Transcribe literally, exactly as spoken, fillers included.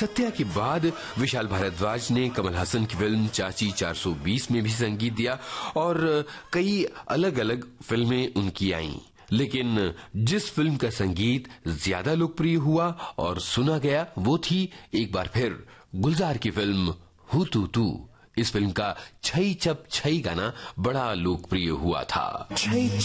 सत्या के बाद विशाल भारद्वाज ने कमल हसन की फिल्म चाची चार सौ बीस में भी संगीत दिया और कई अलग अलग फिल्में उनकी आईं। लेकिन जिस फिल्म का संगीत ज्यादा लोकप्रिय हुआ और सुना गया वो थी एक बार फिर गुलजार की फिल्म हू तू तू। इस फिल्म का छई चप छई गाना बड़ा लोकप्रिय हुआ था।